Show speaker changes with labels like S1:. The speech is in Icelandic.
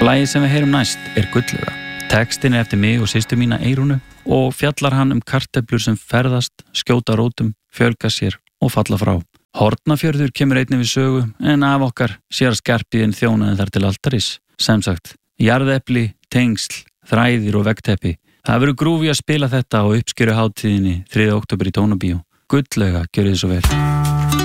S1: Lagið sem við heyrum næst Gullauga. Textin eftir mig og systur mína Eyrúnu og fjallar hann kartöflur sem ferðast, skjóta rótum, fjölga sér og falla frá. Hornafjörður kemur einnig við sögu en af okkar sér Skarphéðinn þjónaði þar til altaris. Sem sagt, jarðepli, tengsl, þræðir og veggteppi. Það verður grúfi að spila þetta á uppskeruhátíðinni 3. október í Tónabíó. Gullauga, gjörið svo vel.